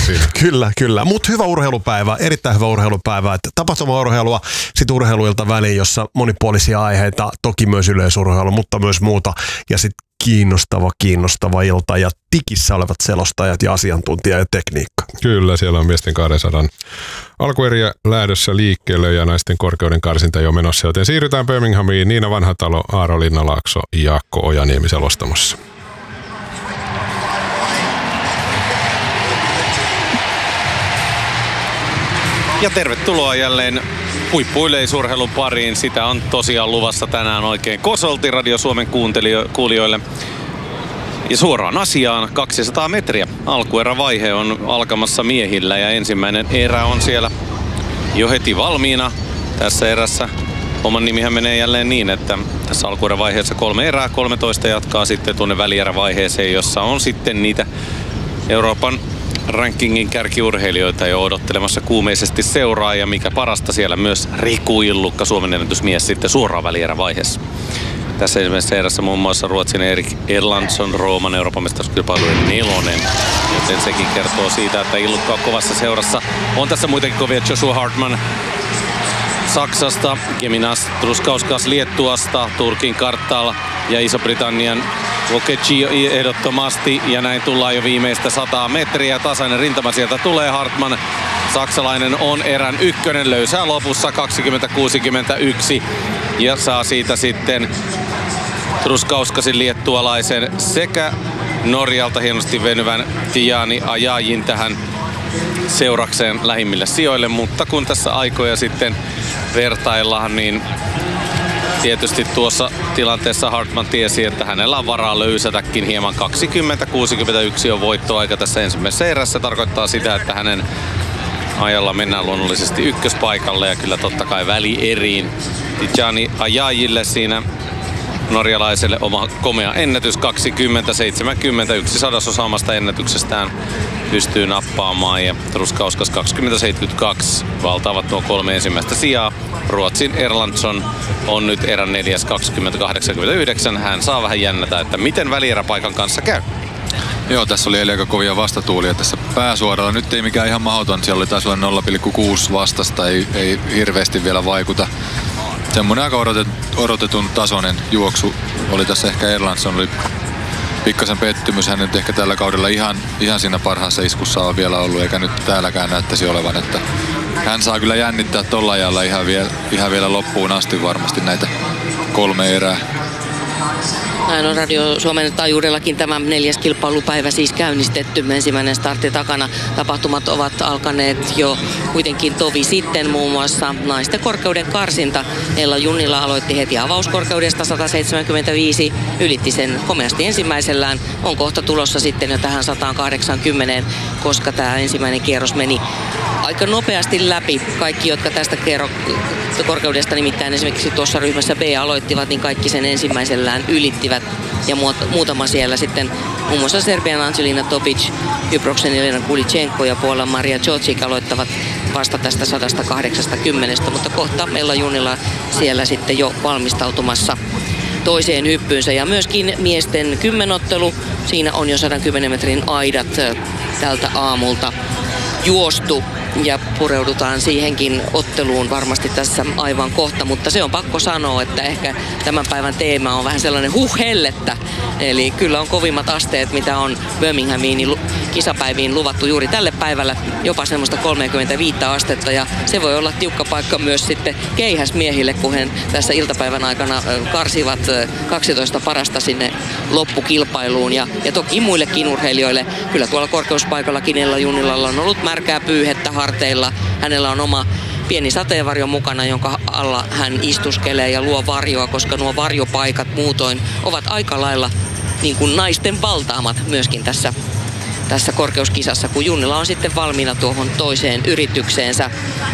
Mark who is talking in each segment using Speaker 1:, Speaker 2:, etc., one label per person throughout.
Speaker 1: siinä.
Speaker 2: Kyllä. Mutta hyvä urheilupäivä, erittäin hyvä urheilupäivä. Tapahtuma-urheilua, sitten urheiluilta väliin, jossa monipuolisia aiheita, toki myös yleisurheilu, mutta myös muuta. Ja sitten kiinnostava ilta ja tikissä olevat selostajat ja asiantuntija ja tekniikka.
Speaker 1: Kyllä, siellä on miesten 200 alkueriä lähdössä liikkeelle ja naisten korkeuden karsinta jo menossa, joten siirrytään Birminghamiin. Niina Vanhatalo, Aaro Linnalaakso ja Jaakko Ojaniemi selostamassa.
Speaker 3: Ja tervetuloa jälleen huippu-yleisurheilun pariin. Sitä on tosiaan luvassa tänään oikein kosolti Radio Suomen kuulijoille. Ja suoraan asiaan, 200 metriä. Alkuerävaihe on alkamassa miehillä ja ensimmäinen erä on siellä jo heti valmiina. Tässä erässä oman nimihän menee jälleen niin, että tässä alkuerävaiheessa 3 erää, 13 jatkaa sitten tuonne välierävaiheeseen, jossa on sitten niitä Euroopan rankingin kärkiurheilijoita jo odottelemassa kuumeisesti seuraa ja mikä parasta siellä myös Riku Illukka, Suomen ennätysmies sitten suoraan välierävaiheessa. Tässä ensimmäisessä erässä muun muassa Ruotsin Erik Erlandsson, Rooman Euroopan mestaruuskilpailujen 4. Joten sekin kertoo siitä, että Illukka on kovassa seurassa. On tässä muitakin kovia: Joshua Hartman Saksasta, Geminas Truskauskas Liettuasta, Turkin Kartal ja Iso-Britannian Okeci ehdottomasti. Ja näin tullaan jo viimeistä 100 metriä. Tasainen rintama sieltä tulee. Hartman, saksalainen, on erän ykkönen, löysää lopussa 20-61 ja saa siitä sitten Truskauskasin liettualaisen sekä Norjalta hienosti venyvän Tiani Ajajin tähän seurakseen lähimmille sijoille, mutta kun tässä aikoja sitten vertaillaan, niin tietysti tuossa tilanteessa Hartman tiesi, että hänellä on varaa löysätäkin hieman. 20-61 on voittoaika tässä ensimmäisessä erässä. Tarkoittaa sitä, että hänen ajalla mennään luonnollisesti ykköspaikalle ja kyllä totta kai välieriin. Tijani Ajajille siinä norjalaiselle oma komea ennätys 20-70, 1/100 omasta ennätyksestään pystyy nappaamaan ja Truskauskas 20-72 valtaavat nuo 3 ensimmäistä sijaa. Ruotsin Erlandsson on nyt erän 4. 20-89. Hän saa vähän jännätä, että miten välieräpaikan kanssa käy.
Speaker 4: Joo, tässä oli aika kovia vastatuulia tässä pääsuoralla. Nyt ei mikään ihan mahdoton. Siellä oli taisi olla 0,6 vastasta, ei hirveästi vielä vaikuta. Semmoinen aika odotetun tasoinen juoksu oli tässä. Ehkä Erlandsson oli pikkasen pettymys. Hän nyt ehkä tällä kaudella ihan siinä parhaassa iskussa on vielä ollut, eikä nyt täälläkään näyttäisi olevan. Että hän saa kyllä jännittää tolla ajalla ihan vielä loppuun asti varmasti näitä 3 erää.
Speaker 5: Näin on Radio Suomen taajuudellakin tämä 4. kilpailupäivä siis käynnistetty. Ensimmäinen startti takana. Tapahtumat ovat alkaneet jo kuitenkin tovi sitten. Muun muassa naisten korkeuden karsinta. Ella Junnila aloitti heti avauskorkeudesta 175. Ylitti sen komeasti ensimmäisellään. On kohta tulossa sitten jo tähän 180, koska tämä ensimmäinen kierros meni aika nopeasti läpi. Kaikki, jotka tästä korkeudesta nimittäin esimerkiksi tuossa ryhmässä B aloittivat, niin kaikki sen ensimmäisellään ylittivät. Ja muutama siellä sitten, muun muassa Serbian Angelina Topic, Kyproksen Elena Kulichenko ja Puolan Maria Čocic aloittavat vasta tästä 180, mutta kohta meillä on Junnila siellä sitten jo valmistautumassa toiseen hyppyynsä. Ja myöskin miesten 10-ottelu, siinä on jo 110 metrin aidat tältä aamulta juostu. Ja pureudutaan siihenkin otteluun varmasti tässä aivan kohta, mutta se on pakko sanoa, että ehkä tämän päivän teema on vähän sellainen hellettä. Eli kyllä on kovimmat asteet, mitä on Birminghamiin kisapäiviin luvattu juuri tälle päivälle, jopa semmoista 35 astetta. Ja se voi olla tiukka paikka myös sitten keihäsmiehille, kun he tässä iltapäivän aikana karsivat 12 parasta sinne loppukilpailuun. Ja toki muillekin urheilijoille, kyllä tuolla korkeuspaikallakin Ella Junnilalla on ollut märkää pyyhettä harteilla. Hänellä on oma pieni sateenvarjo mukana, jonka alla hän istuskelee ja luo varjoa, koska nuo varjopaikat muutoin ovat aika lailla niin kuin naisten valtaamat myöskin tässä korkeuskisassa, kun Junnila on sitten valmiina tuohon toiseen yritykseensä.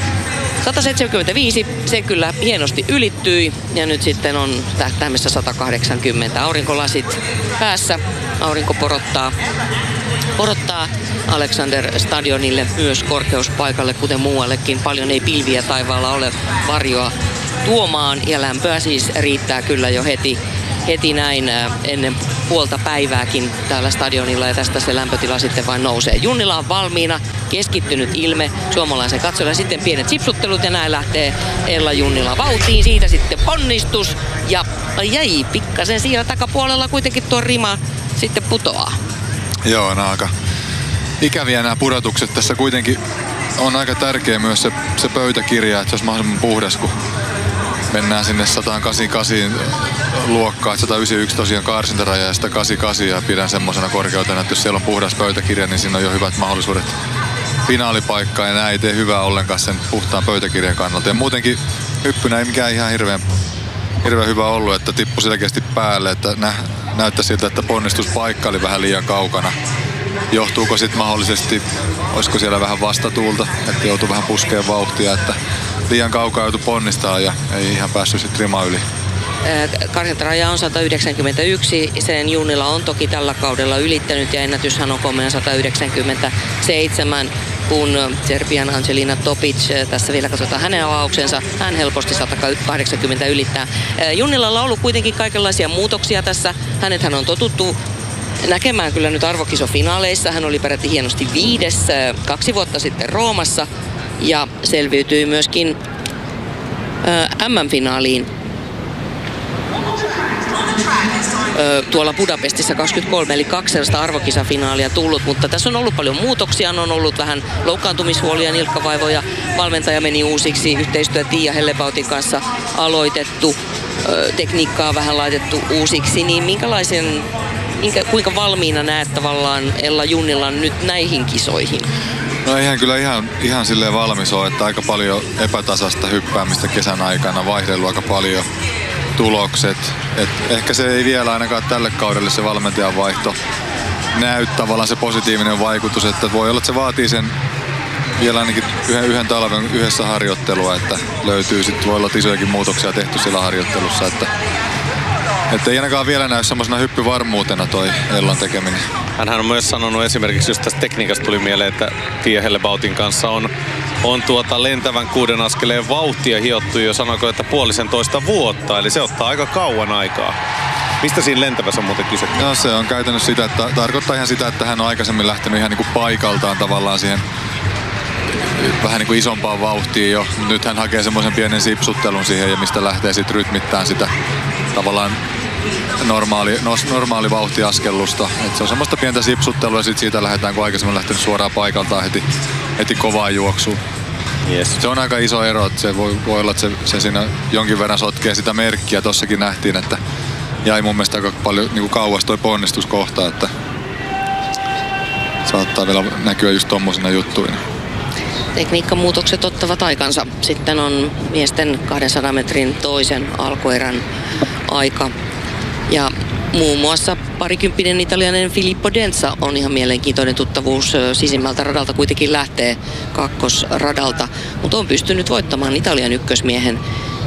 Speaker 5: 175, se kyllä hienosti ylittyi ja nyt sitten on tähtäimessä 180. Aurinkolasit päässä, aurinko porottaa Alexander Stadionille myös korkeuspaikalle, kuten muuallekin. Paljon ei pilviä taivaalla ole varjoa tuomaan ja lämpöä siis riittää kyllä jo heti näin ennen puolta päivääkin täällä stadionilla ja tästä se lämpötila sitten vain nousee. Junnila on valmiina, keskittynyt ilme suomalaisen katsojalle. Sitten pienet sipsuttelut ja näin lähtee Ella Junnila vauhtiin. Siitä sitten ponnistus ja jäi pikkasen siellä takapuolella kuitenkin tuo rima sitten putoaa.
Speaker 4: Joo, aika ikäviä nämä pudotukset. Tässä kuitenkin on aika tärkeä myös se pöytäkirja, että se olisi mahdollisimman puhdas, kun mennään sinne 188 luokkaan. 191 tosiaan karsintaraja ja 188 ja pidän semmoisena korkeutena, että jos siellä on puhdas pöytäkirja, niin siinä on jo hyvät mahdollisuudet finaalipaikkaan ja nämä ei tee hyvää ollenkaan sen puhtaan pöytäkirjan kannalta. Ja muutenkin hyppynä ei mikään ihan hirveän hyvä ollut, että tippui selkeästi päälle, että näyttää siltä, että ponnistuspaikka oli vähän liian kaukana. Johtuuko sitten mahdollisesti, olisiko siellä vähän vastatuulta, että joutui vähän puskeen vauhtia, että liian kaukaa joutui ponnistaa ja ei ihan päässyt sitten rima yli.
Speaker 5: Karsintaraja on 191, sen Junnila on toki tällä kaudella ylittänyt ja ennätyshän on komea 197, kun Serbian Angelina Topic, tässä vielä katsotaan hänen avauksensa, hän helposti 180 ylittää. Junnilalla on ollut kuitenkin kaikenlaisia muutoksia tässä, hänethän on totuttu näkemään kyllä nyt arvokisofinaaleissa, hän oli peräti hienosti 5. 2 vuotta sitten Roomassa ja selviytyi myöskin MM-finaaliin tuolla Budapestissa 23, eli 2 arvokisafinaalia tullut, mutta tässä on ollut paljon muutoksia, on ollut vähän loukkaantumishuolia, nilkkavaivoja, valmentaja meni uusiksi, yhteistyö Tiia Hellebautin kanssa aloitettu, tekniikkaa vähän laitettu uusiksi, niin kuinka valmiina näet tavallaan Ella Junnilan nyt näihin kisoihin?
Speaker 4: No eihän kyllä ihan silleen valmis ole, että aika paljon epätasasta hyppäämistä kesän aikana, vaihdellut aika paljon tulokset. Et ehkä se ei vielä ainakaan tälle kaudelle se valmentajan vaihto näy tavallaan se positiivinen vaikutus, että voi olla, että se vaatii sen vielä ainakin yhden talven yhdessä harjoittelua, että löytyy sitten, voi olla isojakin muutoksia tehty siellä harjoittelussa, että ei ainakaan vielä näy semmoisena hyppyvarmuutena toi Ellan tekeminen.
Speaker 3: Hänhän on myös sanonut esimerkiksi, just tästä tekniikasta tuli mieleen, että Tiia Hellebautin kanssa on lentävän 6 askeleen vauhtia hiottu jo, sanoiko, että 1,5 vuotta, eli se ottaa aika kauan aikaa. Mistä siinä lentävässä on muuten kyse?
Speaker 4: No se on käytännössä sitä, että tarkoittaa ihan sitä, että hän on aikaisemmin lähtenyt ihan niin kuin paikaltaan tavallaan siihen vähän niin kuin isompaan vauhtiin jo. Nyt hän hakee semmoisen pienen sipsuttelun siihen ja mistä lähtee sitten rytmittämään sitä tavallaan normaali vauhtiaskellusta. Et se on semmoista pientä sipsuttelua ja sitten siitä lähdetään, kun aikaisemmin lähtenyt suoraan paikaltaan heti kovaan juoksuun.
Speaker 3: Yes.
Speaker 4: Se on aika iso ero, että se voi olla, että se siinä jonkin verran sotkee sitä merkkiä. Tossakin nähtiin, että jäi mun mielestä aika paljon niin kuin kauas toi ponnistuskohta, että saattaa vielä näkyä just tommosina juttuina.
Speaker 5: Tekniikkamuutokset ottavat aikansa. Sitten on miesten 200 metrin toisen alkuerän aika. Ja muun muassa parikymppinen italialainen Filippo Denza on ihan mielenkiintoinen tuttavuus. Sisimmältä radalta kuitenkin lähtee kakkosradalta, mutta on pystynyt voittamaan Italian ykkösmiehen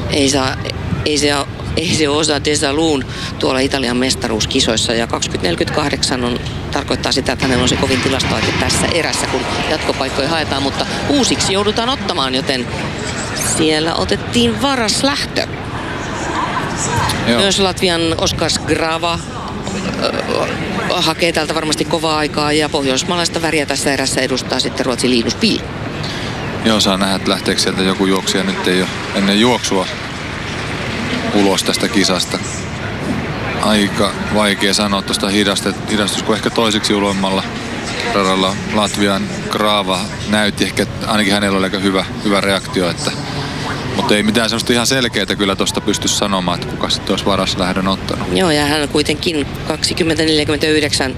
Speaker 5: Eusebio De Salun tuolla Italian mestaruuskisoissa. Ja 20.48 tarkoittaa sitä, että hänellä on se kovin tilastoaike tässä erässä, kun jatkopaikkoja haetaan, mutta uusiksi joudutaan ottamaan, joten siellä otettiin varas lähtö. Joo. Myös Latvian Oskars Grava hakee täältä varmasti kovaa aikaa ja pohjoismaalaista väriä tässä erässä edustaa sitten Ruotsin Linus Pihl.
Speaker 4: Joo, saa nähdä, että lähteekö sieltä joku juoksija nyt ei ole ennen juoksua ulos tästä kisasta. Aika vaikea sanoa tuosta hidastus, kun ehkä toiseksi uloimmalla radalla Latvian Grava näytti ehkä, ainakin hänellä oli aika hyvä reaktio, mutta ei mitään semmoista ihan selkeää kyllä tuosta pysty sanomaan, että kuka sitten olisi varas lähdön ottanut.
Speaker 5: Joo, ja hän on kuitenkin 20-49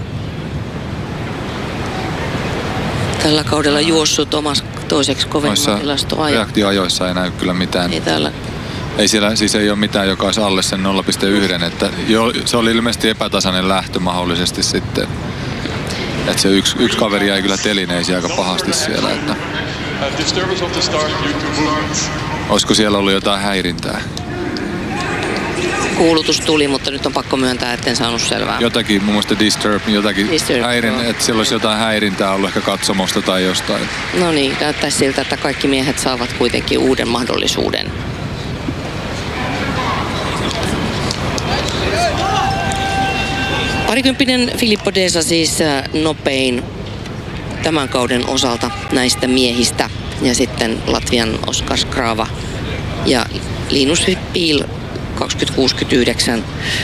Speaker 5: tällä kaudella juossut omassa toiseksi kovemman tilastoajan.
Speaker 4: Reaktioajoissa ei näy kyllä mitään.
Speaker 5: Ei täällä.
Speaker 4: Ei siellä siis ei ole mitään, joka olisi alle sen 0,1, että se oli ilmeisesti epätasainen lähtö mahdollisesti sitten. Että se yksi kaveri jäi kyllä telineisiin aika pahasti siellä, että olisiko siellä ollut jotain häirintää?
Speaker 5: Kuulutus tuli, mutta nyt on pakko myöntää, etten saanut selvää.
Speaker 4: Jotakin, mun mielestä disturb että siellä olisi jotain häirintää ollut ehkä katsomosta tai jostain.
Speaker 5: No niin, näyttäisi siltä, että kaikki miehet saavat kuitenkin uuden mahdollisuuden. Parikymppinen Filippo Denza siis nopein tämän kauden osalta näistä miehistä. Ja sitten Latvian Oskar Skrava ja Linus Pihl 2069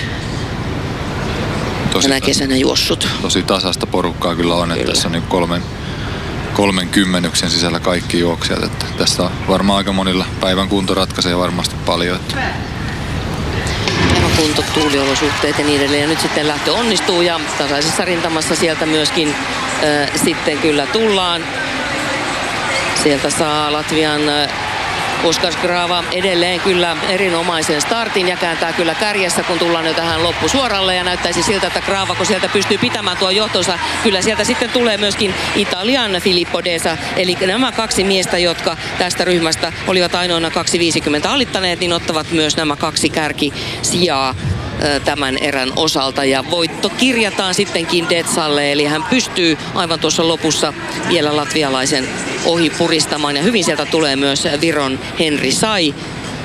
Speaker 5: tänä kesänä juossut.
Speaker 4: Tosi tasasta porukkaa kyllä on, että tässä on niin 30 sisällä kaikki juoksijat. Että tässä on varmaan aika monilla päivän kunto ratkaisee varmasti paljon. Että
Speaker 5: kunto, tuuliolosuhteet ja niin edelleen. Ja nyt sitten lähtö onnistuu ja tasaisessa rintamassa sieltä myöskin sitten kyllä tullaan. Sieltä saa Latvian Oskar Skrava edelleen kyllä erinomaisen startin ja kääntää kyllä kärjessä, kun tullaan jo tähän loppusuoralle. Ja näyttäisi siltä, että Skrava, kun sieltä pystyy pitämään tuon johtonsa, kyllä sieltä sitten tulee myöskin Italian Filippo Desa. Eli nämä kaksi miestä, jotka tästä ryhmästä olivat ainoina 2.50 alittaneet, niin ottavat myös nämä kaksi kärkisijaa tämän erän osalta. Ja voitto kirjataan sittenkin Detsalle, eli hän pystyy aivan tuossa lopussa vielä latvialaisen ohi puristamaan. Ja hyvin sieltä tulee myös Viron Henri Sai.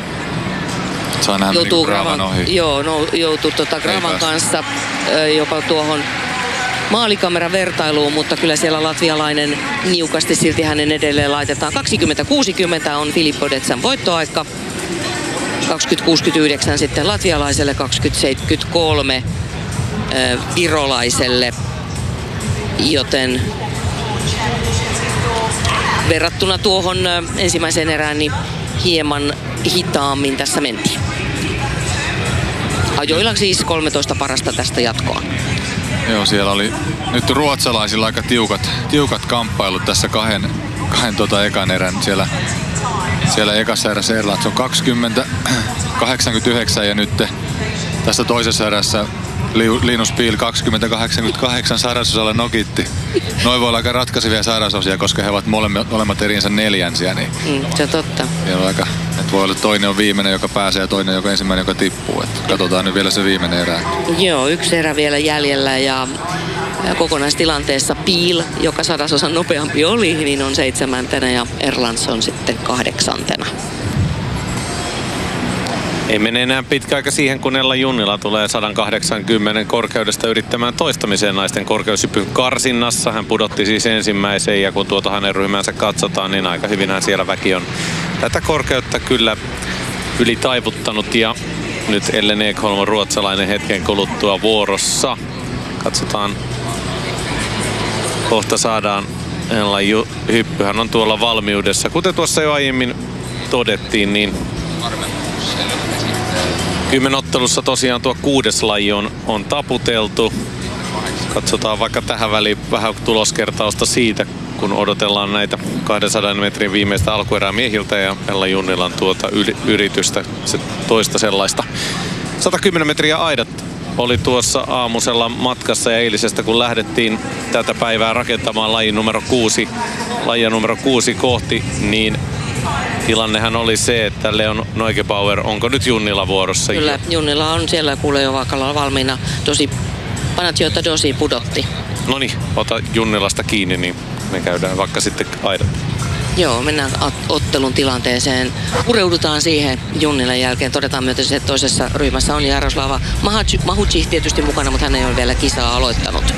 Speaker 4: Joutuu Gravan ohi.
Speaker 5: Joutuu Gravan kanssa jopa tuohon maalikameran vertailuun, mutta kyllä siellä latvialainen niukasti silti hänen edelleen laitetaan. 20.60 on Filippo Detsan voittoaika. 20.69 sitten latvialaiselle, 20.73 virolaiselle, joten verrattuna tuohon ensimmäiseen erään niin hieman hitaammin tässä mentiin. Ajoilla siis 13 parasta tästä jatkoa.
Speaker 4: Joo, siellä oli nyt ruotsalaisilla aika tiukat kamppailut tässä kahden ekan erän. Siellä ekassa erässä Erlands on 20-89 ja nyt tässä toisessa erässä Linus Pihl 20-88 sairasosalla nokitti. Noin voi olla aika ratkaisevia sairasosia, koska he ovat molemmat erinsä neljänsiä. Niin
Speaker 5: se on totta.
Speaker 4: Että voi olla toinen on viimeinen, joka pääsee ja toinen joka ensimmäinen, joka tippuu. Että katsotaan nyt vielä se viimeinen erä.
Speaker 5: Joo, yksi erä vielä jäljellä ja kokonaistilanteessa Pihl, joka 100% nopeampi oli, niin on 7. ja Erlands on sitten 8.
Speaker 3: Ei mene enää pitkä aika siihen, kun Ella Junnila tulee 180 korkeudesta yrittämään toistamiseen naisten korkeushypyn karsinnassa. Hän pudotti siis ensimmäisen ja kun tuota hänen ryhmänsä katsotaan, niin aika hyvinhän siellä väki on tätä korkeutta kyllä yli taivuttanut. Ja nyt Ellen Ekholm on ruotsalainen hetken kuluttua vuorossa. Katsotaan, kohta saadaan Ella hyppy. Hän on tuolla valmiudessa. Kuten tuossa jo aiemmin todettiin, niin 10 ottelussa tosiaan tuo 6. laji on taputeltu. Katsotaan vaikka tähän väliin vähän tuloskertausta siitä, kun odotellaan näitä 200 metrin viimeistä alkuerää miehiltä ja Ella Junnilan tuota yritystä, se toista sellaista. 110 metriä aidat oli tuossa aamusella matkassa ja eilisestä, kun lähdettiin tätä päivää rakentamaan lajia numero 6 kohti, niin tilannehan oli se, että Leon Neugebauer, onko nyt Junnila vuorossa?
Speaker 5: Kyllä, Junnila on siellä kuule jo vaikka valmiina. Panathiotta Dosi pudotti.
Speaker 3: Noniin, ota Junnilasta kiinni, niin me käydään vaikka sitten aidat.
Speaker 5: Joo, mennään ottelun tilanteeseen. Pureudutaan siihen Junnilan jälkeen. Todetaan myös, että toisessa ryhmässä on Jaroslava Mahuci tietysti mukana, mutta hän ei ole vielä kisaa aloittanut.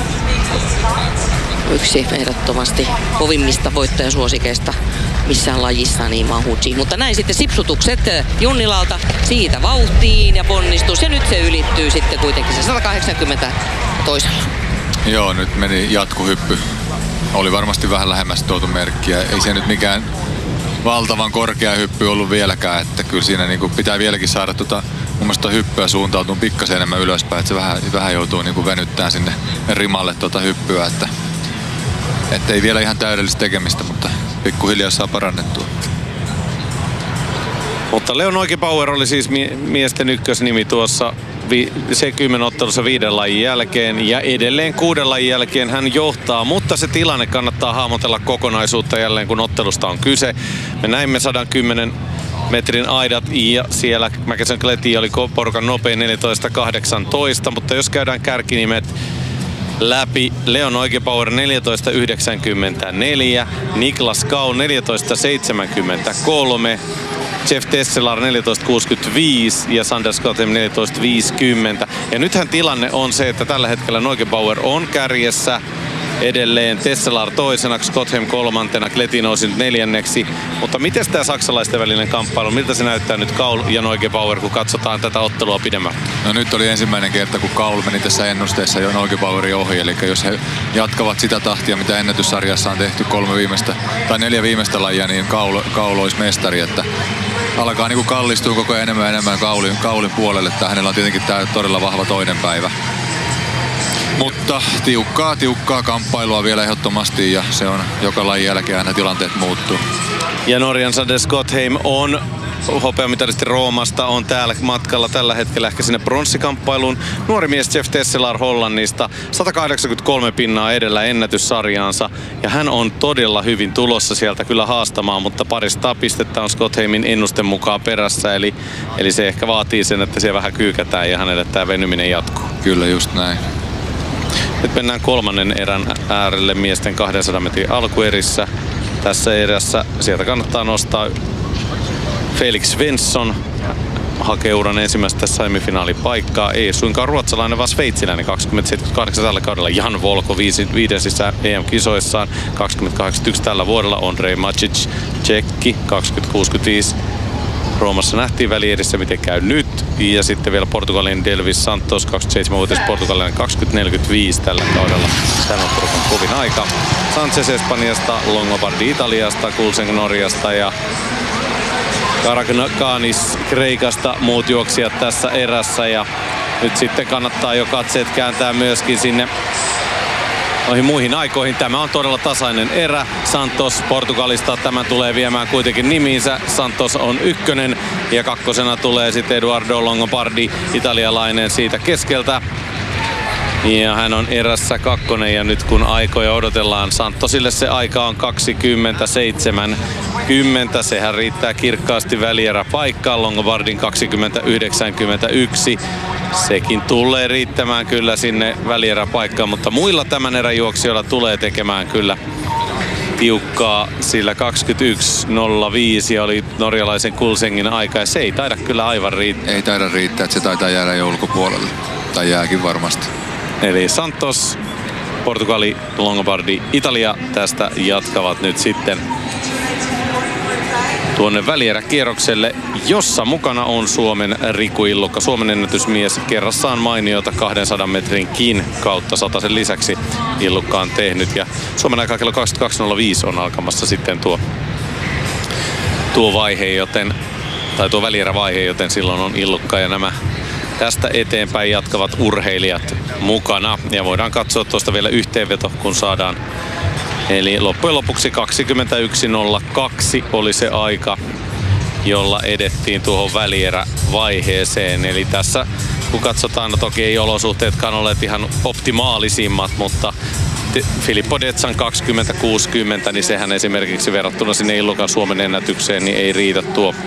Speaker 5: Yksi ehdottomasti kovimmista voittajasuosikeista missään lajissa, niin Mahuci. Mutta näin sitten sipsutukset Junnilalta siitä vauhtiin ja ponnistus. Ja nyt se ylittyy sitten kuitenkin se 180 toisella.
Speaker 4: Joo, nyt meni jatkohyppy. Oli varmasti vähän lähemmäs tuotu merkkiä. Ei se nyt mikään valtavan korkea hyppy ollut vieläkään. Että kyllä siinä niin pitää vieläkin saada mun mielestä hyppyä suuntautua pikkasen enemmän ylöspäin. Että se vähän joutuu niin venyttämään sinne rimalle hyppyä. Että ei vielä ihan täydellistä tekemistä, mutta pikkuhiljaa saa parannettua.
Speaker 3: Mutta Leon Neugebauer oli siis miesten ykkösnimi tuossa se 10 ottelussa 5 lajin jälkeen ja edelleen 6 lajin jälkeen hän johtaa, mutta se tilanne kannattaa hahmotella kokonaisuutta jälleen, kun ottelusta on kyse. Me näimme 110 metrin aidat ja siellä Mäkäsen Kleti oli porukan nopein 14.18, mutta jos käydään kärkinimet läpi, Leon Neugebauer 14.94, Niklas Kau 14.73, Jeff Tesselar 14.65 ja Sander Scottem 14.50. Ja nythän tilanne on se, että tällä hetkellä Neugebauer on kärjessä edelleen. Tesselar toisena, Scottheim kolmantena, Kletinousi nyt neljänneksi. Mutta miten tämä saksalaisten välinen kamppailu, miltä se näyttää nyt Kaul ja Neugebauer, kun katsotaan tätä ottelua pidemmän?
Speaker 4: No nyt oli ensimmäinen kerta, kun Kaul meni tässä ennusteessa jo Neugebauerin ohi. Eli jos he jatkavat sitä tahtia, mitä ennätyssarjassa on tehty 4 viimeistä lajia, niin Kaul olisi mestari. Että alkaa niin kuin kallistua koko ajan enemmän Kaulin puolelle. Että hänellä on tietenkin tämä todella vahva toinen päivä. Mutta tiukkaa kamppailua vielä ehdottomasti ja se on joka lajin jälkeen aina tilanteet muuttuu.
Speaker 3: Ja Norjan Sade Scottheim on hopeamitalisti Roomasta, on täällä matkalla tällä hetkellä ehkä sinne pronssikamppailuun. Nuori mies Jeff Tesselar Hollannista, 183 pinnaa edellä ennätyssarjaansa ja hän on todella hyvin tulossa sieltä kyllä haastamaan, mutta 200 pistettä on Scottheimin ennusten mukaan perässä, eli se ehkä vaatii sen, että siellä vähän kyykätään ja hänelle tämä venyminen jatkuu.
Speaker 4: Kyllä just näin.
Speaker 3: Nyt mennään kolmannen erän äärelle miesten 200 metrin alkuerissä. Tässä erässä sieltä kannattaa nostaa Felix Svensson. Hakee uran ensimmäistä semifinaalipaikkaa. Ei suinkaan ruotsalainen, vaan sveitsiläinen 2078 tällä kaudella. Jan Volko viidesissä EM-kisoissaan 2081 tällä vuodella. Ondrej Macic, tsekki 2065. Roomassa nähtiin välierissä, miten käy nyt. Ja sitten vielä Portugalin Delvis Santos, 27-vuotias portugalilainen, 2045 tällä kaudella. Tämä on Turkan kovin aika. Sanchez Espanjasta, Longobardi Italiasta, Kulseng Norjasta ja Karakanis Kreikasta muut juoksijat tässä erässä. Ja nyt sitten kannattaa jo katseet kääntää myöskin sinne noihin muihin aikoihin. Tämä on todella tasainen erä. Santos Portugalista tämän tulee viemään kuitenkin nimiinsä. Santos on ykkönen ja kakkosena tulee sitten Eduardo Longobardi, italialainen siitä keskeltä. Ja hän on erässä kakkonen ja nyt kun aikoja odotellaan, Santosille se aika on 20:7:10. Sehän riittää kirkkaasti välieräpaikkaan. Longobardin 20:91. Sekin tulee riittämään kyllä sinne välieräpaikkaan, mutta muilla tämän erän juoksijoilla tulee tekemään kyllä tiukkaa, sillä 21:05 oli norjalaisen Kulsengin aika ja se ei taida kyllä aivan riittää.
Speaker 4: Ei taida riittää, että se taitaa jäädä jo ulkopuolelle. Tai jääkin varmasti.
Speaker 3: Eli Santos, Portugali, Longobardi, Italia tästä jatkavat nyt sitten tuonne välieräkierrokselle, jossa mukana on Suomen Riku Illukka. Suomen ennätysmies kerrassaan mainiota 200 metrinkin kautta 100 lisäksi Illukka on tehnyt. Ja Suomen aikaa kello 22:05 on alkamassa sitten tuo vaihe, tuo välierävaihe, joten silloin on Illukka ja nämä tästä eteenpäin jatkavat urheilijat mukana. Ja voidaan katsoa tuosta vielä yhteenveto, kun saadaan. Eli loppujen lopuksi 21:02 oli se aika, jolla edettiin tuohon välierävaiheeseen. Eli tässä kun katsotaan, no toki ei olosuhteetkaan olleet ihan optimaalisimmat, mutta Filippo Detsan 20:60, niin sehän esimerkiksi verrattuna sinne Illukan Suomen ennätykseen, niin ei riitä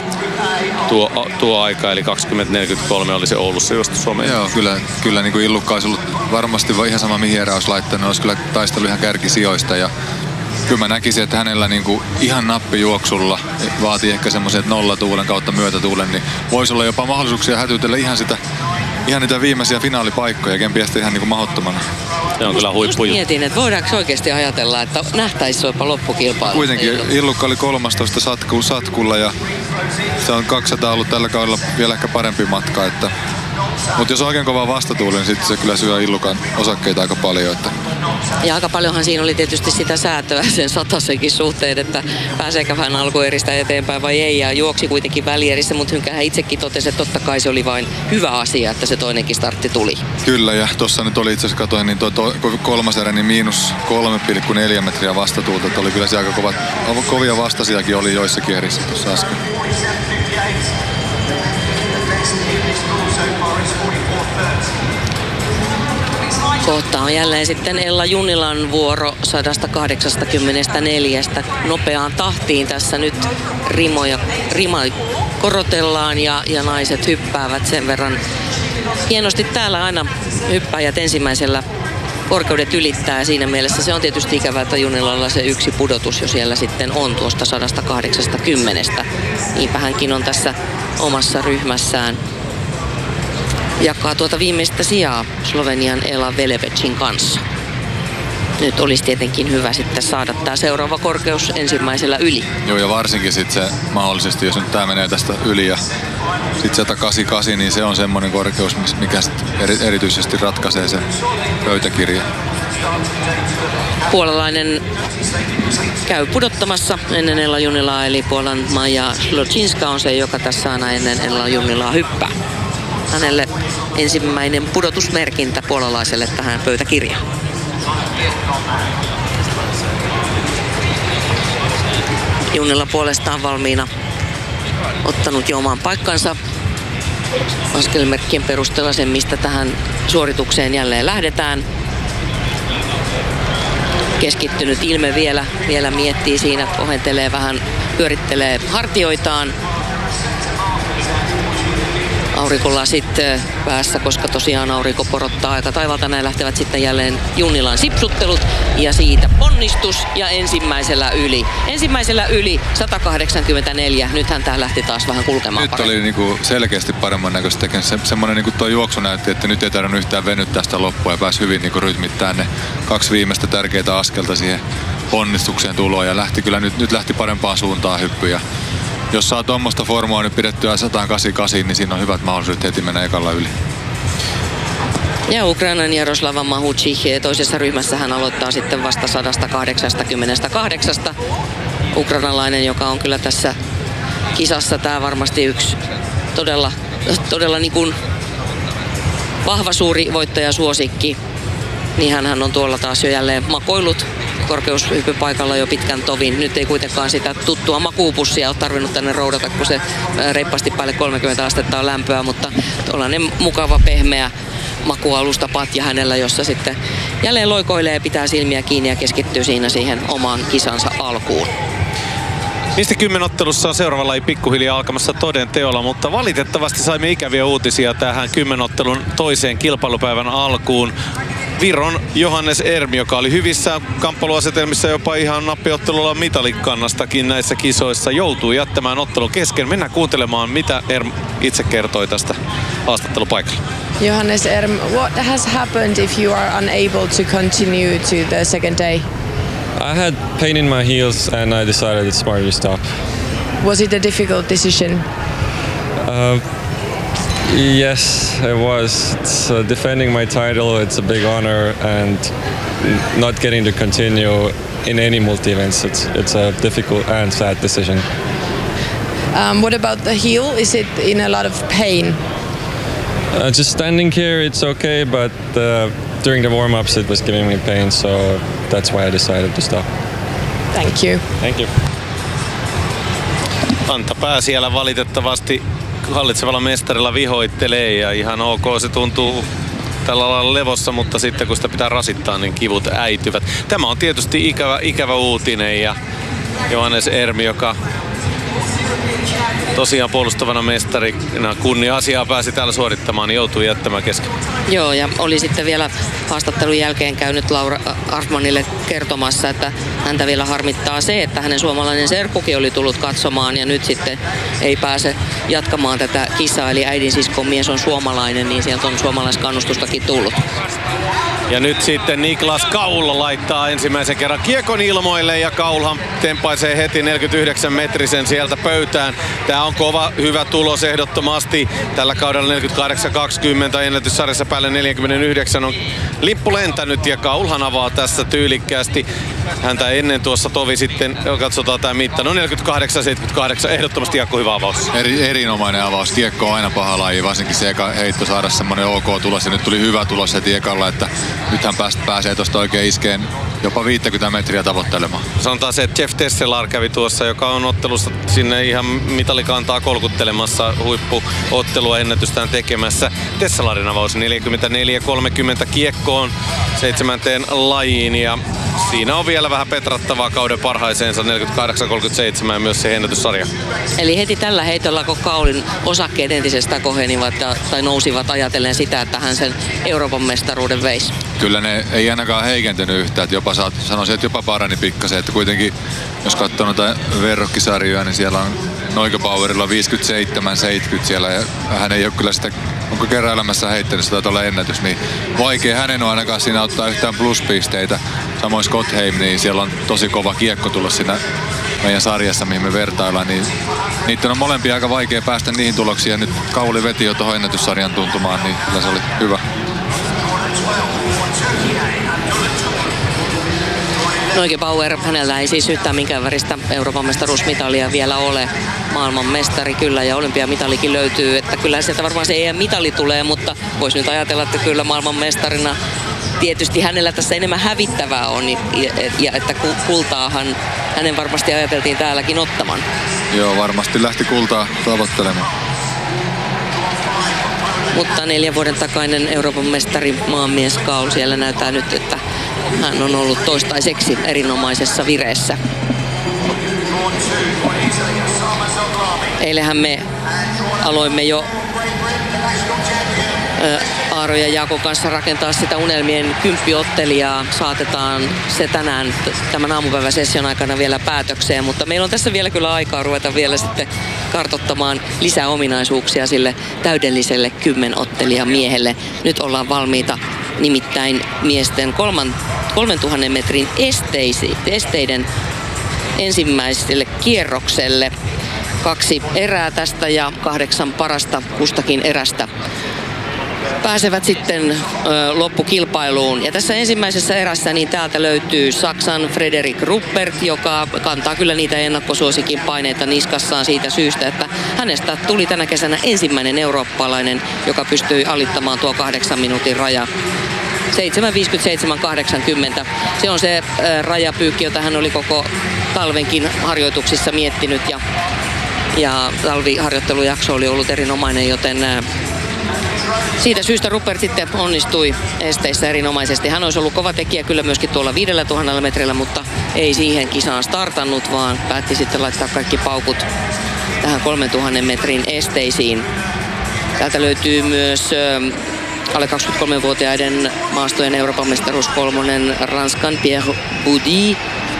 Speaker 3: tuo aika, eli 20:43 oli se Oulussa just Suomen.
Speaker 4: Joo, kyllä niin kuin Illukka olisi ollut varmasti ihan sama mihin erä olisi laittanut, olisi kyllä taistellut ihan kärkisijoista ja kyllä mä näkisin, että hänellä niin kuin ihan nappijuoksulla vaatii ehkä semmoiset nollatuulen kautta myötätuulen, niin voisi olla jopa mahdollisuuksia hätytellä ihan niitä viimeisiä finaalipaikkoja, kenties ihan niin kuin mahdottomana.
Speaker 3: Se on kyllä huippu.
Speaker 5: Just mietin, että voidaanko oikeasti ajatella, että nähtäisi jopa loppukilpailu.
Speaker 4: Kuitenkin Illukka oli 13 satkulla ja se on 200 ollut tällä kaudella vielä ehkä parempi matka. Mutta jos on oikein kova vastatuuli, niin sitten se kyllä syö Illukan osakkeita aika paljon.
Speaker 5: Ja aika paljonhan siinä oli tietysti sitä säätöä sen satasenkin suhteen, että pääseekö hän alkueristä eteenpäin vai ei. Ja juoksi kuitenkin välierissä, mutta Hynkähän itsekin totesi, että totta kai se oli vain hyvä asia, että se toinenkin startti tuli.
Speaker 4: Kyllä, ja tuossa nyt oli itse asiassa, katoin, niin kolmas erä niin -3,4 metriä vastatuulta. Että oli kyllä se aika kovia vastasiakin oli joissakin erissä tuossa äsken.
Speaker 5: Kohta on jälleen sitten Ella Junilan vuoro 184. Nopeaan tahtiin tässä nyt rima korotellaan ja naiset hyppäävät sen verran. Hienosti täällä aina hyppääjät ensimmäisellä korkeudet ylittää ja siinä mielessä se on tietysti ikävää, että Junilalla se yksi pudotus jo siellä sitten on tuosta 180. Niinpä hänkin on tässä omassa ryhmässään. Jakaa tuota viimeistä sijaa Slovenian Ela Velevecin kanssa. nyt olisi tietenkin hyvä sitten saada tämä seuraava korkeus ensimmäisellä yli.
Speaker 4: Joo, ja varsinkin sitten se mahdollisesti, jos nyt tämä menee tästä yli ja sitten 188, niin se on semmoinen korkeus, mikä erityisesti ratkaisee sen pöytäkirjan.
Speaker 5: Puolalainen käy pudottamassa ennen Ella Junnilaa, eli Puolan Maja Ślączyńska on se, joka tässä aina ennen Ella Junnilaa hyppää. Hänelle ensimmäinen pudotusmerkintä puolalaiselle tähän pöytäkirjaan. Junnila puolestaan valmiina, ottanut jo oman paikkansa askelmerkkien perusteella sen, mistä tähän suoritukseen jälleen lähdetään. Keskittynyt ilme vielä miettii siinä, ohentelee vähän, pyörittelee hartioitaan. Aurinkolasit päässä, koska tosiaan aurinko porottaa aika taivalta. Näin lähtevät sitten jälleen Junnilan sipsuttelut ja siitä ponnistus ja ensimmäisellä yli 184. Nythän tää lähti taas vähän kulkemaan
Speaker 4: Nyt
Speaker 5: paremmin.
Speaker 4: oli niinku selkeästi paremman näköistä tekemistä. Semmoinen niinku tuo juoksu näytti, että nyt ei tarvinnut yhtään venyttää sitä loppua ja pääsi hyvin niinku rytmittämään ne 2 viimeistä tärkeitä askelta siihen ponnistukseen tuloon ja lähti kyllä nyt lähti parempaan suuntaan hyppyjä. Jos saa tuommoista formua nyt pidettyä 188, niin siinä on hyvät mahdollisuudet heti mennä ekalla yli.
Speaker 5: Ja Ukrainan Jaroslava Mahucci toisessa ryhmässä hän aloittaa sitten vasta 188. Ukrainalainen, joka on kyllä tässä kisassa tää varmasti yksi todella niin kuin vahva suuri voittajasuosikki. Niin hän on tuolla taas jo jälleen makoillut korkeushyppypaikalla jo pitkän tovin. Nyt ei kuitenkaan sitä tuttua makuupussia ole tarvinnut tänne roudata, kun se reippaasti päälle 30 astetta on lämpöä, mutta tuollainen mukava pehmeä makualustapatja hänellä, jossa sitten jälleen loikoilee ja pitää silmiä kiinni ja keskittyy siinä siihen omaan kisansa alkuun.
Speaker 3: Mistä 10 ottelussa on seuraava laji pikkuhiljaa alkamassa toden teolla, mutta valitettavasti saimme ikäviä uutisia tähän 10 ottelun toiseen kilpailupäivän alkuun. Viron Johannes Erm, joka oli hyvissä kamppailuasetelmissa jopa ihan nappiottelulla mitalikannastakin näissä kisoissa, joutuu jättämään ottelun kesken. Mennään kuuntelemaan, mitä Erm itse kertoi tästä haastattelupaikalla.
Speaker 6: Johannes Erm, what has happened if you are unable to continue to the second day?
Speaker 7: I had pain in my heels and I decided it's smarter to stop.
Speaker 6: Was it a difficult decision?
Speaker 7: Yes, it was. It's defending my title, it's a big honor, and not getting to continue in any multi-events, it's a difficult and sad decision.
Speaker 6: What about the heel? Is it in a lot of pain?
Speaker 7: Just standing here, it's okay, but during the warm-ups it was giving me pain, so that's why I decided to stop.
Speaker 6: Thank you.
Speaker 7: Thank you.
Speaker 3: Kantapää siellä valitettavasti hallitsevalla mestarilla vihoittelee ja ihan ok se tuntuu tällä lailla levossa, mutta sitten kun sitä pitää rasittaa, niin kivut äityvät. Tämä on tietysti ikävä uutinen ja Johannes Erm, joka tosiaan puolustavana mestarina kunnia-asiaa pääsi täällä suorittamaan, niin joutui jättämään kesken.
Speaker 5: Joo, ja oli sitten vielä haastattelun jälkeen käynyt Laura Arfmanille kertomassa, että häntä vielä harmittaa se, että hänen suomalainen serkkukin oli tullut katsomaan ja nyt sitten ei pääse jatkamaan tätä kisaa. Eli äidin siskon mies on suomalainen, niin sieltä on suomalaiskannustustakin tullut.
Speaker 3: Ja nyt sitten Niklas Kaul laittaa ensimmäisen kerran kiekon ilmoille ja Kaulhan tempaisee heti 49 metrisen sieltä pöytään. Tää on kova, hyvä tulos ehdottomasti. Tällä kaudella 48-20 ennätyssarjassa päälle 49 on lippu lentänyt ja Kaulhan avaa tässä tyylikkäästi. Häntä ennen tuossa tovi sitten, katsotaan tää mitta, no 48-78, ehdottomasti Jaakko hyvä avaus.
Speaker 4: Erinomainen avaus. Kiekko on aina paha laji, varsinkin se eka heitto saada semmonen ok tulos ja nyt tuli hyvä tulos heti ekalla, että nythän pääsee tosta oikein iskeen jopa 50 metriä tavoittelemaan.
Speaker 3: Sanotaan se, että Jeff Tesselar kävi tuossa, joka on ottelussa sinne ihan mitalikantaa kolkuttelemassa huippuottelua ennätystään tekemässä. Tesselarin avaus 44-30 kiekkoon 7. lajiin ja siinä on vielä vähän petrattavaa kauden parhaiseensa 48-37 ja myös se ennätyssarja.
Speaker 5: Eli heti tällä heitolla, kun Kaulin osakkeet entisestään kohenivat tai nousivat ajatellen sitä, että hän sen Euroopan mestaruuden veisi.
Speaker 4: Kyllä ne ei ainakaan heikentynyt yhtään, että jopa sanoisin, että jopa parani pikkasen, että kuitenkin jos katsoo noita verrokkisarjoja, niin siellä on Neugebauerilla 57-70 siellä ja hän ei ole kyllä sitä onko kerran elämässä heittänyt, se taitaa olla ennätys, niin vaikea hänen on ainakaan siinä ottaa yhtään pluspisteitä. Samoin Scott Heim, niin siellä on tosi kova kiekko tullut siinä meidän sarjassa, mihin me vertaillaan, niin niiden on molempia aika vaikea päästä niihin tuloksiin. Ja nyt Kauli veti jo tuohon ennätyssarjan tuntumaan, niin kyllä se oli hyvä.
Speaker 5: Noike Bauer, hänellä ei siis yhtään minkään väristä Euroopan mestaruusmitalia vielä ole. Maailman mestari kyllä ja olympiamitalikin löytyy, että kyllä sieltä varmaan se EM-mitali tulee, mutta voisi nyt ajatella, että kyllä maailman mestarina tietysti hänellä tässä enemmän hävittävää on ja että kultaahan hänen varmasti ajateltiin täälläkin ottaman.
Speaker 4: Joo, varmasti lähti kultaa tavoittelemaan.
Speaker 5: Mutta 4 vuoden takainen Euroopan mestari maanmies Kaul siellä näyttää nyt, että hän on ollut toistaiseksi erinomaisessa vireessä. Eilenhän me aloimme jo Aaro ja Jaakon kanssa rakentaa sitä unelmien kymppiottelijaa. Saatetaan se tänään tämän aamupäiväsession aikana vielä päätökseen, mutta meillä on tässä vielä kyllä aikaa ruveta vielä sitten kartoittamaan lisää ominaisuuksia sille täydelliselle 10-ottelijan miehelle. Nyt ollaan valmiita nimittäin miesten 3000 metrin esteiden ensimmäiselle kierrokselle. 2 erää tästä ja 8 parasta kustakin erästä pääsevät sitten loppukilpailuun. Ja tässä ensimmäisessä erässä niin täältä löytyy Saksan Frederik Ruppert, joka kantaa kyllä niitä ennakkosuosikin paineita niskassaan siitä syystä, että hänestä tuli tänä kesänä ensimmäinen eurooppalainen, joka pystyi alittamaan tuo 8 minuutin raja. 7.57.80. Se on se rajapyykki, jota hän oli koko talvenkin harjoituksissa miettinyt ja talviharjoittelujakso oli ollut erinomainen, joten siitä syystä Ruppert sitten onnistui esteissä erinomaisesti. Hän olisi ollut kova tekijä kyllä myöskin tuolla 5000 metrillä, mutta ei siihen kisaan startannut, vaan päätti sitten laittaa kaikki paukut tähän 3000 metrin esteisiin. Täältä löytyy myös alle 23-vuotiaiden maastojen Euroopan mestaruus 3. Ranskan Pierre Boudy.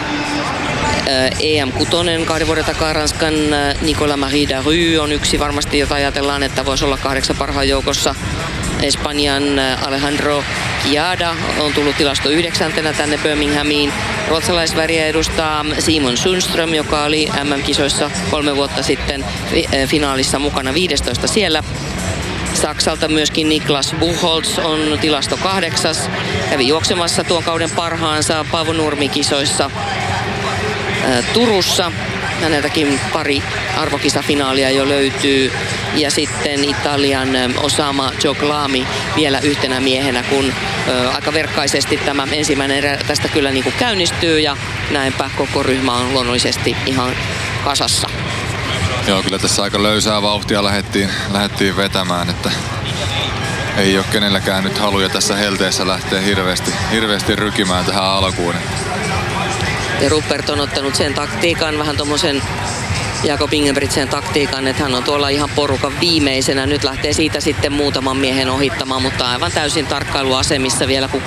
Speaker 5: EM6 2 vuoden takaa Ranskan Nicolas-Marie Daru on yksi varmasti, jota ajatellaan, että voisi olla 8 parhaan joukossa. Espanjan Alejandro Giada on tullut tilasto 9. tänne Birminghamiin. Ruotsalaisväriä edustaa Simon Sundström, joka oli MM-kisoissa 3 vuotta sitten finaalissa mukana 15 siellä. Saksalta myöskin Niklas Buchholz on tilasto 8. Kävi juoksemassa tuon kauden parhaansa Paavo Nurmi-kisoissa Turussa. Häneltäkin pari arvokisafinaalia jo löytyy. Ja sitten Italian Osama Joglami vielä yhtenä miehenä, kun aika verkkaisesti tämä ensimmäinen erä tästä kyllä niin kuin käynnistyy. Ja näinpä koko ryhmä on luonnollisesti ihan kasassa.
Speaker 4: Joo, kyllä tässä aika löysää vauhtia lähdettiin vetämään, että ei ole kenelläkään nyt haluja tässä helteessä lähteä hirveästi rykimään tähän alkuun.
Speaker 5: Ja Ruppert on ottanut sen taktiikan, vähän tommosen Jakob Ingebrigtsen taktiikan, että hän on tuolla ihan porukan viimeisenä. Nyt lähtee siitä sitten muutaman miehen ohittamaan, mutta aivan täysin tarkkailuasemissa vielä, kun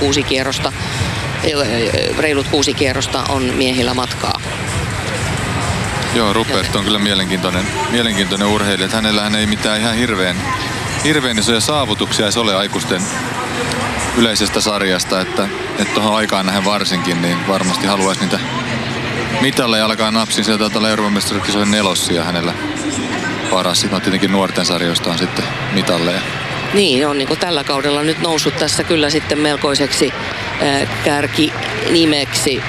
Speaker 5: reilut 6 kierrosta on miehillä matkaa.
Speaker 4: Joo, Ruppert on kyllä mielenkiintoinen urheilija. Hänellähän ei mitään ihan hirveän isoja saavutuksia edes ole aikuisten yleisestä sarjasta, että tuohon aikaan nähden varsinkin, niin varmasti haluaisi niitä mitalleja alkaa napsin. Sieltä taitaa olla Euroopan mestaruuskisojen 4 hänellä paras. No tietenkin nuorten sarjoista on sitten mitalleja.
Speaker 5: Niin, on niin kuin tällä kaudella nyt noussut tässä kyllä sitten melkoiseksi kärkinimeksi.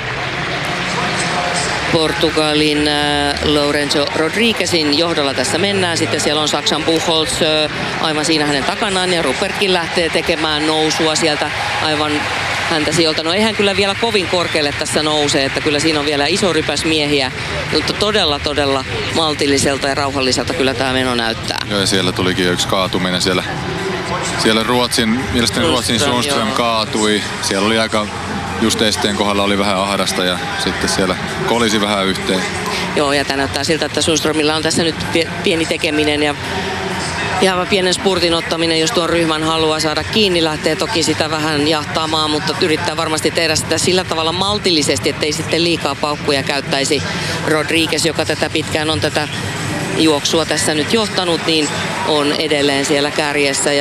Speaker 5: Portugalin Lourenço Rodriguezin johdolla tässä mennään. Sitten siellä on Saksan Buchholz aivan siinä hänen takanaan ja Ruppertkin lähtee tekemään nousua sieltä aivan häntä sijoilta. No ei hän kyllä vielä kovin korkealle tässä nousee, että kyllä siinä on vielä iso rypäs miehiä, mutta todella maltilliselta ja rauhalliselta kyllä tämä meno näyttää.
Speaker 4: Joo, ja siellä tulikin yksi kaatuminen siellä mielestäni Ruotsin Sundström kaatui. Siellä oli aika just esteen kohdalla oli vähän ahdasta ja sitten siellä kolisi vähän yhteen.
Speaker 5: Joo, ja tämä näyttää siltä, että Sundströmillä on tässä nyt pieni tekeminen ja pienen spurtin ottaminen, jos tuon ryhmän haluaa saada kiinni, lähtee toki sitä vähän jahtaamaan, mutta yrittää varmasti tehdä sitä sillä tavalla maltillisesti, ettei sitten liikaa paukkuja käyttäisi Rodriguez, joka tätä pitkään on tätä juoksua tässä nyt johtanut, niin on edelleen siellä kärjessä.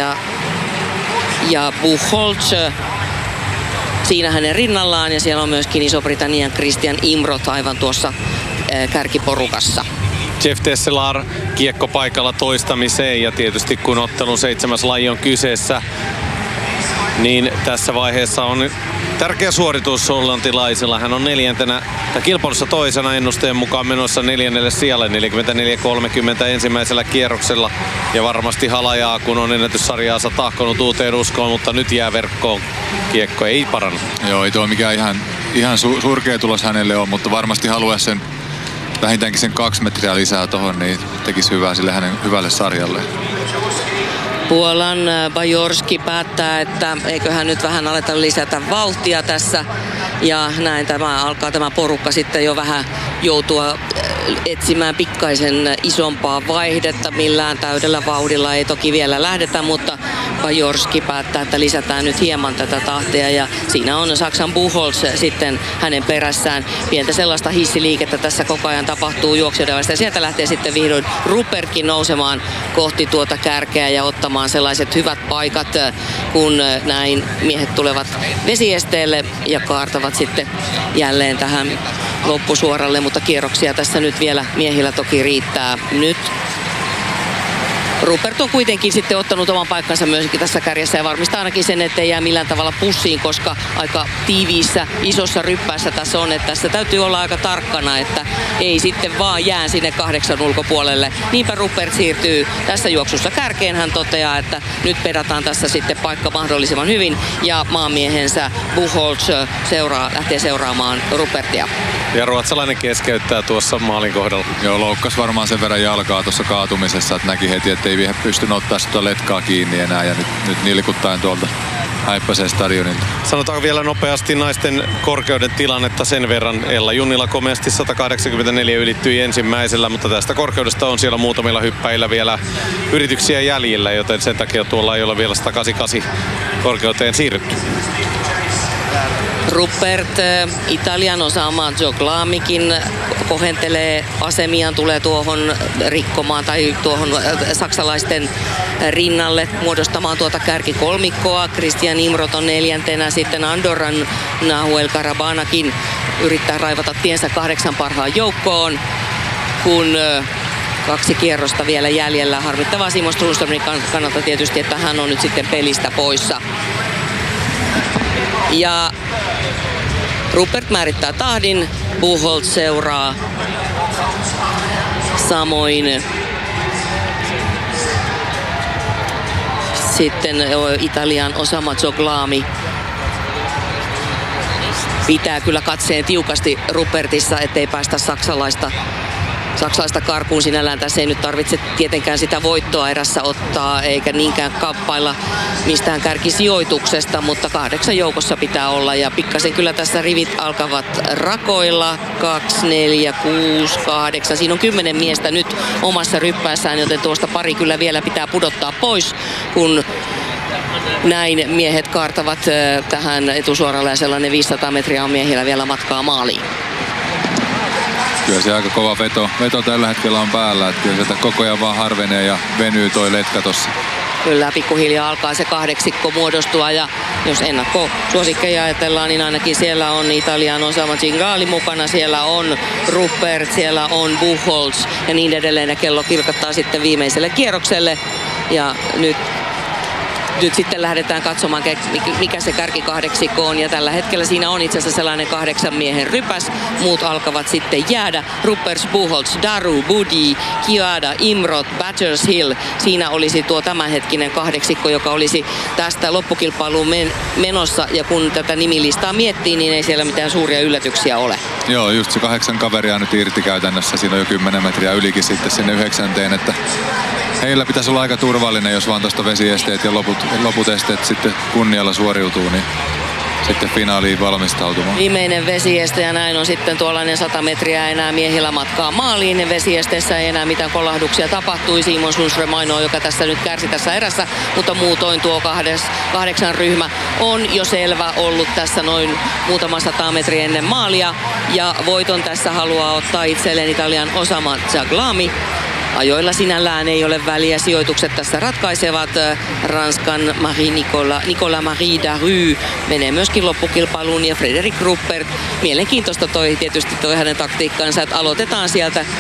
Speaker 5: Ja Buchholz siinä hänen rinnallaan, ja siellä on myöskin Iso-Britannian Christian Imroth aivan tuossa kärkiporukassa.
Speaker 3: Jeff Tesselar kiekko paikalla toistamiseen, ja tietysti kun ottelun 7. laji on kyseessä, niin tässä vaiheessa on tärkeä suoritus hollantilaisella. Hän on kilpailussa toisena ennusteen mukaan menossa 4. sijalle 44-30 ensimmäisellä kierroksella. Ja varmasti halajaa, kun on ennätyssarjaansa tahkonut uuteen uskoon, mutta nyt jää verkkoon. Kiekko ei parannu.
Speaker 4: Joo, ei tuo mikään ihan surkea tulos hänelle on, mutta varmasti haluaisi sen vähintäänkin sen 2 metriä lisää tohon, niin tekisi hyvää sille hänen hyvälle sarjalle.
Speaker 5: Puolan Bajorski päättää, että eiköhän nyt vähän aleta lisätä vauhtia tässä. Ja näin tämä porukka sitten jo vähän joutua etsimään pikkaisen isompaa vaihdetta. Millään täydellä vauhdilla ei toki vielä lähdetä, mutta Bajorski päättää, että lisätään nyt hieman tätä tahtia. Ja siinä on Saksan Buchholz sitten hänen perässään. Pientä sellaista hissiliikettä tässä koko ajan tapahtuu juoksijoiden välistä. Ja sieltä lähtee sitten vihdoin Rupertkin nousemaan kohti tuota kärkeä ja ottamaan sellaiset hyvät paikat, kun näin miehet tulevat vesiesteelle ja kaartavat sitten jälleen tähän loppusuoralle, mutta kierroksia tässä nyt vielä miehillä toki riittää. Nyt Rupert on kuitenkin sitten ottanut oman paikkansa myöskin tässä kärjessä ja varmistaa ainakin sen, ettei jää millään tavalla pussiin, koska aika tiiviissä, isossa ryppäässä tässä on, että tässä täytyy olla aika tarkkana, että ei sitten vaan jää sinne 8 ulkopuolelle. Niinpä Rupert siirtyy tässä juoksussa kärkeen. Hän toteaa, että nyt pedataan tässä sitten paikka mahdollisimman hyvin ja maanmiehensä Buchholz lähtee seuraamaan Rupertia.
Speaker 3: Ja ruotsalainen keskeyttää tuossa maalin kohdalla.
Speaker 4: Joo, loukkasi varmaan sen verran jalkaa tuossa kaatumisessa, että näki heti, että ei pystynyt ottaa sitä letkaa kiinni enää ja nyt nilkuttaen tuolta häippäiseen stadionilta.
Speaker 3: Sanotaan vielä nopeasti naisten korkeuden tilannetta sen verran. Ella Junnila komeasti 184 ylittyi ensimmäisellä, mutta tästä korkeudesta on siellä muutamilla hyppäillä vielä yrityksiä jäljellä, joten sen takia tuolla ei ole vielä 188 korkeuteen siirrytty.
Speaker 5: Rupert, Italian Osama Joglamikin kohentelee asemiaan, tulee tuohon rikkomaan tai tuohon saksalaisten rinnalle muodostamaan tuota kärkikolmikkoa. Christian Imroth on 4. Sitten Andorran Nahuel Karabanakin yrittää raivata tiensä 8 parhaan joukkoon, kun 2 kierrosta vielä jäljellä. Harmittavaa Simon Strunströmin kannalta tietysti, että hän on nyt sitten pelistä poissa. Ja Rupert määrittää tahdin, Buchholz seuraa. Samoin sitten Italian Osama Joglami pitää kyllä katseen tiukasti Rupertissa, ettei päästä saksalaista karkuun. Sinällään tässä ei nyt tarvitse tietenkään sitä voittoa erässä ottaa, eikä niinkään kamppailla mistään kärkisijoituksesta, mutta 8 joukossa pitää olla. Ja pikkasen kyllä tässä rivit alkavat rakoilla. 2, 4, 6, 8. Siinä on 10 miestä nyt omassa ryppäässään, joten tuosta pari kyllä vielä pitää pudottaa pois, kun näin miehet kaartavat tähän etusuoralle ja sellainen 500 metriä on miehillä vielä matkaa maaliin.
Speaker 4: Kyllä se aika kova veto tällä hetkellä on päällä, että kyllä sieltä koko ajan vaan harvenee ja venyy toi letka tossa.
Speaker 5: Kyllä, pikkuhiljaa alkaa se 8 muodostua ja jos ennakkosuosikkeja ajatellaan, niin ainakin siellä on Italian Osama Cingali mukana, siellä on Rupert, siellä on Buchholz ja niin edelleen ja kello kirkattaa sitten viimeiselle kierrokselle ja nyt sitten lähdetään katsomaan, mikä se kärkikahdeksiko on. Ja tällä hetkellä siinä on itse asiassa sellainen 8 miehen rypäs. Muut alkavat sitten jäädä. Ruperts, Buchholz, Daru, Budi, Kiada, Imroth, Badgers Hill. Siinä olisi tuo tämänhetkinen kahdeksikko, joka olisi tästä loppukilpailuun menossa. Ja kun tätä nimilistaa miettii, niin ei siellä mitään suuria yllätyksiä ole.
Speaker 4: Joo, just se 8 kaveria nyt irti käytännössä. Siinä on jo 10 metriä ylikin sitten sinne 9. Että heillä pitäisi olla aika turvallinen, jos vaan tuosta vesiesteet ja loput esteet sitten kunnialla suoriutuu, niin sitten finaaliin valmistautumaan.
Speaker 5: Viimeinen vesieste ja näin on sitten tuollainen 100 metriä enää miehillä matkaa maaliin. Vesiesteessä ei enää mitään kolahduksia tapahtui. Simon Sundström ainoa, joka tässä nyt kärsi tässä erässä, mutta muutoin tuo 8 ryhmä on jo selvä ollut tässä noin muutama 100 metriä ennen maalia. Ja voiton tässä haluaa ottaa itselleen Italian Osama Zaglami. Ajoilla sinällään ei ole väliä. Sijoitukset tässä ratkaisevat. Ranskan Nicolas Marie Daru menee myöskin loppukilpailuun ja Frederic Ruppert. Mielenkiintoista tietysti toi hänen taktiikkansa, että aloitetaan sieltä